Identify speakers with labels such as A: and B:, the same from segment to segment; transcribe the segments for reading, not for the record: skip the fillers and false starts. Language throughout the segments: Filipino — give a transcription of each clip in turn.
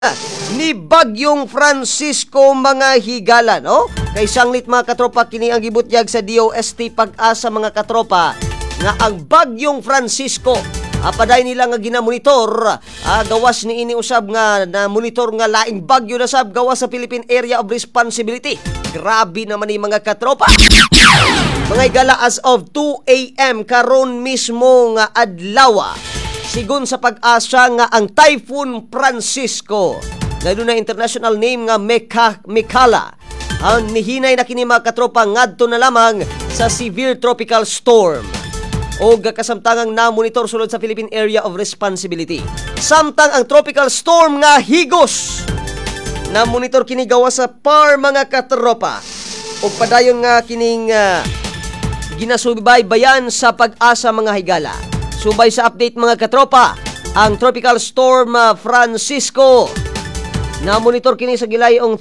A: ni Bagyong Francisco mga higala, no? Kay sanglit mga katropa kini ang gibutyag sa DOST Pag-asa mga katropa nga ang Bagyong Francisco apaday nila nga ginamonitor gawas ni ini usab nga na monitor nga laing bagyo na sab gawas sa Philippine Area of Responsibility. Grabe naman ni mga katropa. Mga higala as of 2 a.m. karon mismo nga adlaw. Sigun sa Pag-asa nga ang Typhoon Francisco na doon na international name nga Mekala ang nihinay na kini mga katropa ngadto na lamang sa severe tropical storm o kasamtangang na-monitor sulod sa Philippine Area of Responsibility. Samtang ang tropical storm nga Higos na-monitor kini gawa sa PAR mga katropa o padayon nga kining ginasubaybayan sa Pag-asa mga higala. Subay sa update mga katropa, ang Tropical Storm Francisco na-monitor kini sa gilayong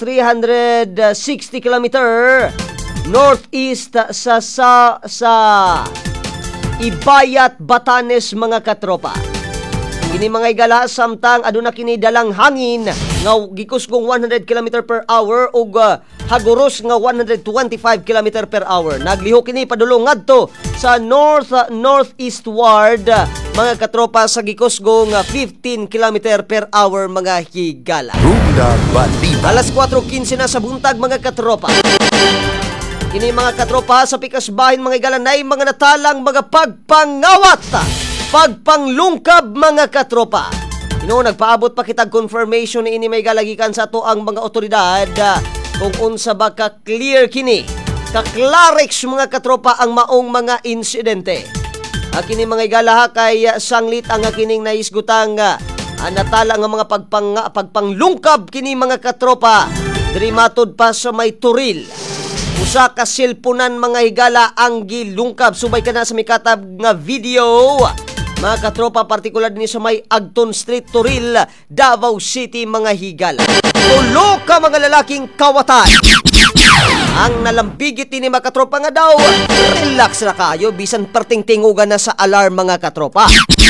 A: 360 km northeast sa Ibayat, Batanes mga katropa. Kini mga higala samtang aduna kini dalang hangin nga gikusgong 100 km per hour ug haguros nga 125 km per hour. Nagliho kini padulong ngadto sa northeastward mga katropa sa gikusgong 15 km per hour mga higala. Alas 4:15 na sa buntag mga katropa. Kini mga katropa sa pikas bahin mga higala nay mga natalang mga pagpangawat, pagpanglungkab mga katropa. Nagpaabot pa kitag confirmation ni ini may galagikan sa to ang mga otoridad kung unsa ba ka clear kini ka-clarix mga katropa ang maong mga insidente. Kini mga igala kay sanglit ang kining naisgutang natala nga mga pagpanglungkab kini mga katropa diri matud pa sa may Turil. Usa ka silpunan mga higala ang gilungkab subay kana sa mikatab nga video mga katropa, partikular din sa may Agton Street, Turil, Davao City mga higala. Tulo ka mga lalaking kawatan ang nalambigit ni mga katropa nga daw relax na kayo bisan pertingtingugan na sa alarm mga katropa.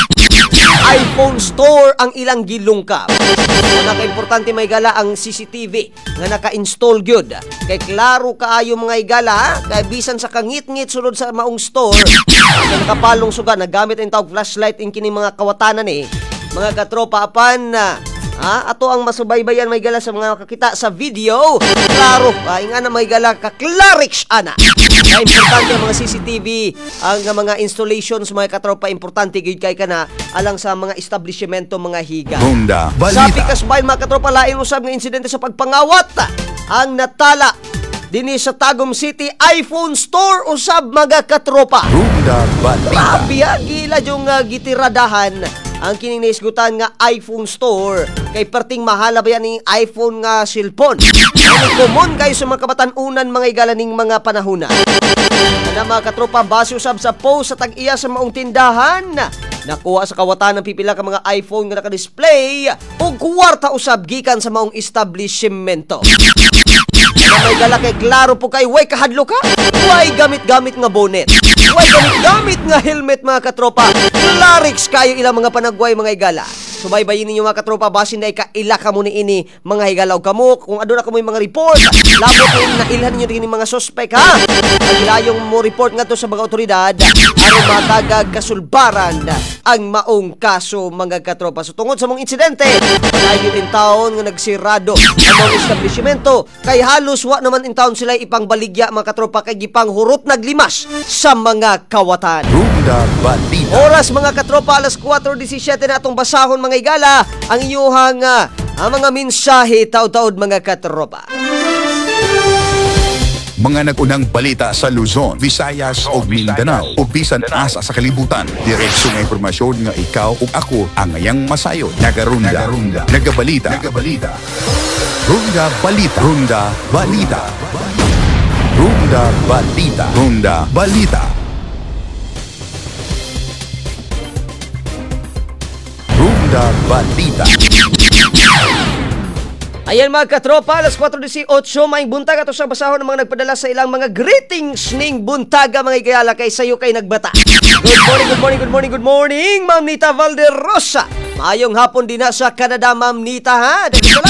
A: iPhone store ang ilang gilungkab. Naka-importante may gala ang CCTV nga naka-install gyud. Kay klaro kaayo mga higala kay bisan sa kangit-ngit sulod sa maong store nakapalong suga nagamit ang tawag flashlight in kini mga kawatanan mga katropa apan ato ang masubaybayan may gala sa mga kakita sa video. Klaro, nga na may gala ka-clarix ana. Importante ang mga CCTV, ang mga installations mga katropa, importante gid kay kana alang sa mga establishmento mga higa. Sa pikas bahin mga katropa, lain usab nga insidente sa pagpangawat ang natala dinhi sa Tagum City iPhone store usab mga katropa. Grabe gila yung gitiradahan ang kining naisgutan nga iPhone store kay perting mahala ba yan ng iPhone nga cellphone. Ang common kayo sa mga kabatanunan mga igalaning mga panahuna. Na mga katropa base usab sa post sa tag-iya sa maong tindahan. Nakuha sa kawatan ng pipila ka mga iPhone nga naka-display ug kwarta usab gikan sa maong establishmento. May gala kay klaro po kay way kahadlo ka. Way gamit-gamit nga bonnet. Way gamit-gamit nga helmet mga katropa. Clarix kayo ilang mga panagway mga igala. Subaybayin ninyo mga katropa basin na ikaila ka mo ni ini mga higalaw kamo kung aduna ka mo yung mga report labot na ilhan ninyo din mga suspect ha agilayong mo report nga to sa mga otoridad aron matagag kasulbaran ang maong kaso mga katropa. So tungod sa mong insidente panayon in taon nga nagsirado ang mga establishmento kay halos wa naman in taon sila ipangbaligya mga katropa kay gipang hurot naglimas sa mga kawatan. Oras mga katropa alas 4:17 na atong basahon mga igala ang iyuhang mga mensahe taud-taud mga katropa.
B: Mga nagunang balita sa Luzon, Visayas ug Mindanao ug bisan asa sa kalibutan. Diretso nga impormasyon nga ikaw ug ako ang ngayang masayo. Nagarunda. Nagabalita. Runda Balita. Runda Balita. Runda Balita. Runda Balita. Runda Balita.
A: Ayan mga katropa, alas 4:18, may buntag ato sa basahon ng mga nagpadala sa ilang mga greetings ning buntaga mga igayala kay sayo kay nagbata. Good morning, Ma'am Nita Valderosa. Maayong hapon din na sa Canada, Ma'am Nita ha.